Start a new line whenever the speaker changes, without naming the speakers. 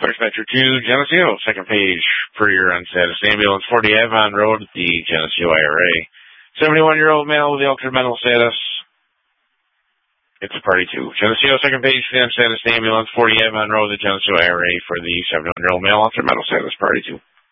First Metro 2, Geneseo. Second page for your unstatus ambulance, 40 Avon Road, the Geneseo IRA. 71-year-old male with the ultra mental status. It's a party 2. Geneseo, second page for the unstatus ambulance, 40 Avon Road, the Geneseo IRA for the 71-year-old male ultra mental status, party 2.